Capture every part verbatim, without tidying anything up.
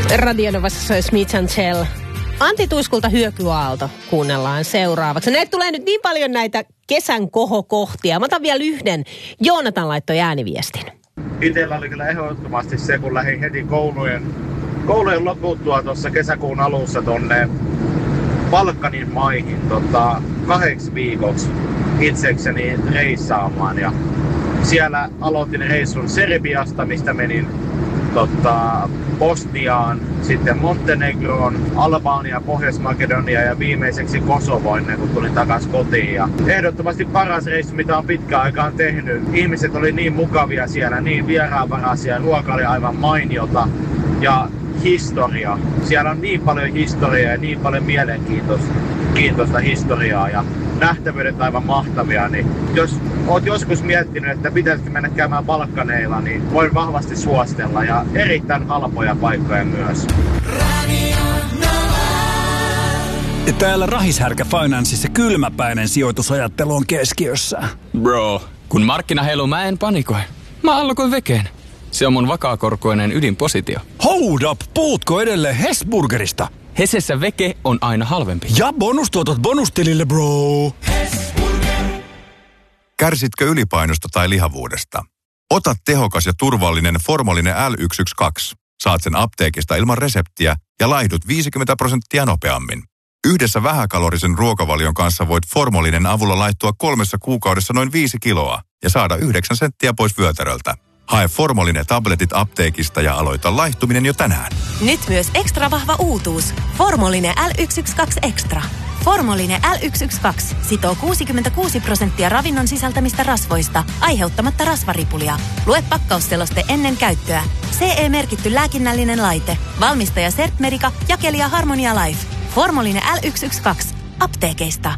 Radionovassa Smith and Tell. Antti Tuiskulta Hyökyaalto kuunnellaan seuraavaksi. Näitä tulee nyt niin paljon näitä kesän kohokohtia. Mä otan vielä yhden. Joonatan laittoi ääniviestin. Itellä oli kyllä ehdottomasti se, kun lähdin heti koulujen, koulujen loputtua tuossa kesäkuun alussa tonne Balkanin maihin tota, kahdeksi viikoksi itsekseni reissaamaan. Ja siellä aloitin reissun Serbiasta, mistä menin tota, Bosniaan, sitten Montenegroon, Albania, Pohjois-Makedonia ja viimeiseksi Kosovo ennen kuin tulin takaisin kotiin. Ja ehdottomasti paras reissu, mitä olen pitkään aikaan tehnyt. Ihmiset oli niin mukavia siellä, niin vieraanvaraisia, ruoka oli aivan mainiota ja historia. Siellä on niin paljon historiaa ja niin paljon mielenkiintoista kiintoista historiaa ja nähtävyydet aivan mahtavia, niin jos oot joskus miettinyt, että pitäisikö mennä käymään Balkaneilla, niin voin vahvasti suositella ja erittäin halpoja paikkoja myös. Ja täällä Rahishärkä Financeissa kylmäpäinen sijoitusajattelu on keskiössä. Bro, kun markkina heiluu, mä en panikoi. Mä allokoin vekeen. Se on mun vakaakorkoinen ydinpositio. Hold up, puhutko edelleen Hesburgerista? Hesessä veke on aina halvempi. Ja bonustuotot bonustilille, bro. Kärsitkö ylipainosta tai lihavuudesta? Ota tehokas ja turvallinen Formolinen L yksi yksi kaksi. Saat sen apteekista ilman reseptiä ja laihdut viisikymmentä prosenttia nopeammin. Yhdessä vähäkalorisen ruokavalion kanssa voit Formolinen avulla laihtua kolmessa kuukaudessa noin viisi kiloa ja saada yhdeksän senttiä pois vyötäröltä. Hae Formolinen tabletit apteekista ja aloita laihtuminen jo tänään. Nyt myös ekstra vahva uutuus. Formolinen L yksi yksi kaksi Extra. Formolinen L yksi yksi kaksi sitoo kuusikymmentäkuusi prosenttia ravinnon sisältämistä rasvoista, aiheuttamatta rasvaripulia. Lue pakkausseloste ennen käyttöä. C E-merkitty lääkinnällinen laite. Valmistaja Sertmerica, jakelija Harmonia Life. Formolinen L yksi yksi kaksi. Apteekeista.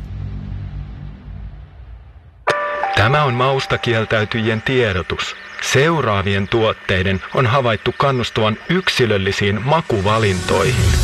Tämä on mausta kieltäytyjien tiedotus. Seuraavien tuotteiden on havaittu kannustavan yksilöllisiin makuvalintoihin.